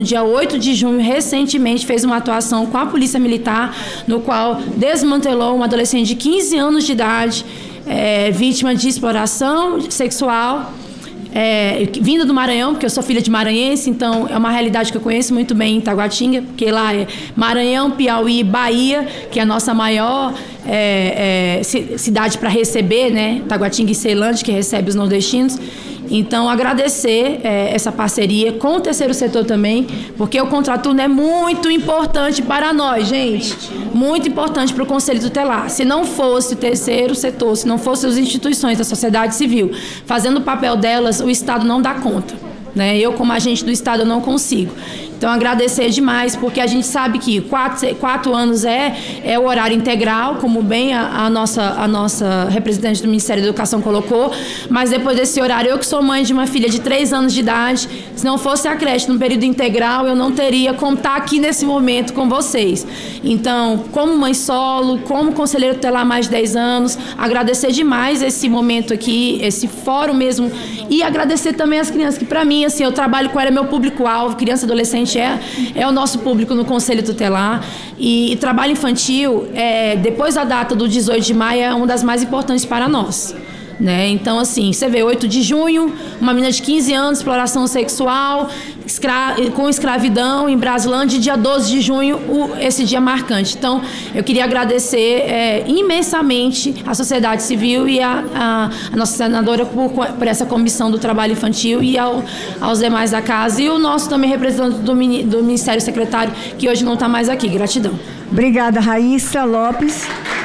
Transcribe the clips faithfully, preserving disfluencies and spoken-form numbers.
Dia oito de junho, recentemente, fez uma atuação com a Polícia Militar, no qual desmantelou uma adolescente de quinze anos de idade, é, vítima de exploração sexual, é, vinda do Maranhão, porque eu sou filha de maranhense, então é uma realidade que eu conheço muito bem em Taguatinga, porque lá é Maranhão, Piauí, Bahia, que é a nossa maior é, é, cidade para receber, né? Taguatinga e Ceilândia, que recebe os nordestinos. Então, agradecer é, essa parceria com o terceiro setor também, porque o contraturno é muito importante para nós, gente. Muito importante para o Conselho Tutelar. Se não fosse o terceiro setor, se não fossem as instituições da sociedade civil fazendo o papel delas, o Estado não dá conta, né? Eu, como agente do Estado, eu não consigo. Então, agradecer demais, porque a gente sabe que quatro, quatro anos é, é o horário integral, como bem a, a, nossa, a nossa representante do Ministério da Educação colocou, mas depois desse horário, eu que sou mãe de uma filha de três anos de idade, se não fosse a creche no período integral, eu não teria como estar aqui nesse momento com vocês. Então, como mãe solo, como conselheiro tutelar há mais de dez anos, agradecer demais esse momento aqui, esse fórum mesmo, e agradecer também as crianças, que para mim, assim, eu trabalho com ela, é meu público-alvo, criança e adolescente, É, é o nosso público no Conselho Tutelar. E, e trabalho infantil, é, depois da data do dezoito de maio, é uma das mais importantes para nós, né? Então, assim, você vê, oito de junho, uma menina de quinze anos, exploração sexual, escra com escravidão em Brasilândia, e dia doze de junho, o, esse dia marcante. Então, eu queria agradecer é, imensamente a sociedade civil e a, a, a nossa senadora por, por essa comissão do trabalho infantil e ao, aos demais da casa, e o nosso também representante do, do Ministério Secretário, que hoje não está mais aqui. Gratidão. Obrigada, Raíssa Lopes.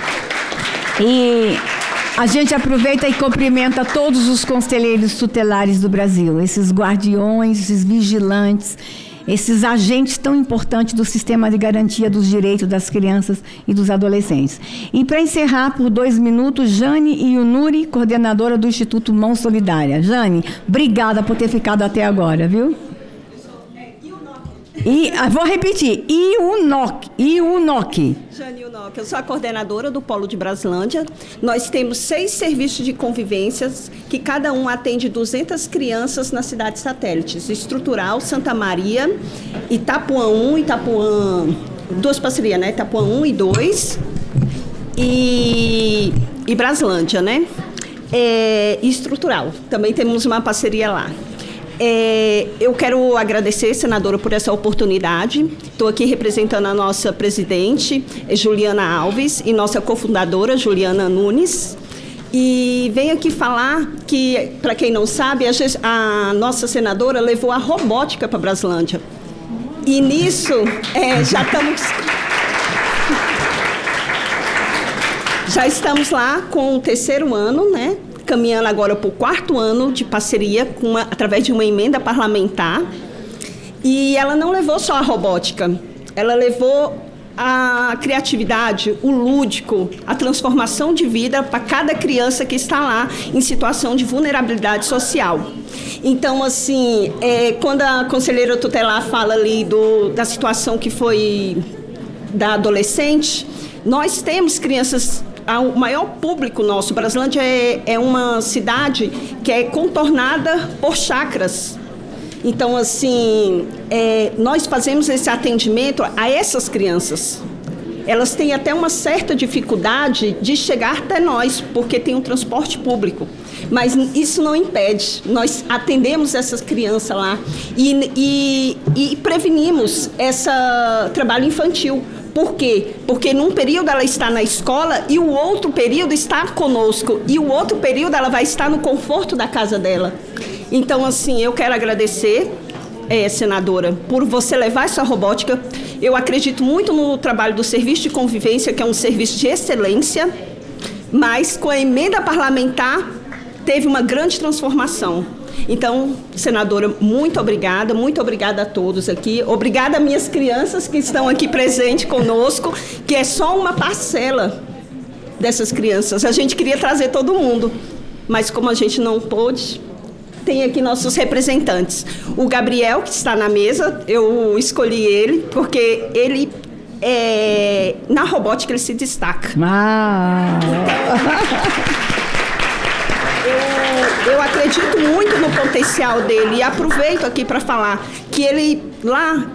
E a gente aproveita e cumprimenta todos os conselheiros tutelares do Brasil, esses guardiões, esses vigilantes, esses agentes tão importantes do sistema de garantia dos direitos das crianças e dos adolescentes. E para encerrar, por dois minutos, Jane Yunuri, coordenadora do Instituto Mão Solidária. Jane, obrigada por ter ficado até agora, viu? E, vou repetir, I U N O C, I U N O C. Jane Yunoc, eu sou a coordenadora do Polo de Brasilândia. Nós temos seis serviços de convivências, que cada um atende duzentas crianças nas cidades satélites. Estrutural, Santa Maria, Itapuã um, Itapuã... Duas parcerias, né? Itapuã um e dois. E, e Brasilândia, né? É, estrutural, também temos uma parceria lá. É, eu quero agradecer, senadora, por essa oportunidade. Estou aqui representando a nossa presidente, Juliana Alves, e nossa cofundadora, Juliana Nunes. E venho aqui falar que, para quem não sabe, a, a nossa senadora levou a robótica para Brasilândia. E nisso, é, já estamos... Já estamos lá com o terceiro ano, né? Caminhando agora para o quarto ano de parceria, com uma, através de uma emenda parlamentar. E ela não levou só a robótica, ela levou a criatividade, o lúdico, a transformação de vida para cada criança que está lá em situação de vulnerabilidade social. Então, assim, é, quando a conselheira tutelar fala ali do, da situação que foi da adolescente, nós temos crianças... O maior público nosso, Brasilândia é, é uma cidade que é contornada por chacras. Então, assim, é, nós fazemos esse atendimento a essas crianças. Elas têm até uma certa dificuldade de chegar até nós, porque tem um transporte público. Mas isso não impede. Nós atendemos essas crianças lá e, e, e prevenimos esse trabalho infantil. Por quê? Porque num período ela está na escola e o outro período está conosco. E o outro período ela vai estar no conforto da casa dela. Então, assim, eu quero agradecer, é, senadora, por você levar essa robótica. Eu acredito muito no trabalho do Serviço de Convivência, que é um serviço de excelência, mas com a emenda parlamentar teve uma grande transformação. Então, senadora, muito obrigada, muito obrigada a todos aqui. Obrigada a minhas crianças que estão aqui presentes conosco, que é só uma parcela dessas crianças. A gente queria trazer todo mundo, mas como a gente não pôde, tem aqui nossos representantes. O Gabriel, que está na mesa, eu escolhi ele, porque ele, é, na robótica, ele se destaca. Ah. Então, eu... eu acredito muito no potencial dele e aproveito aqui para falar que ele lá